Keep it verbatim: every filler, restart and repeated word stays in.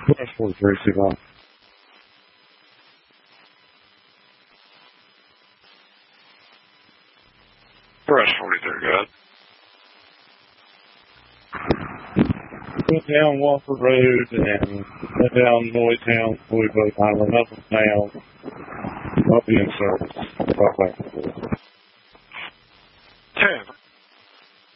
West forty-three, C five. West forty-three, good. Went down Walford Road and went down Lloydtown, Louisville Island, up and down, up in circles, right back and forth.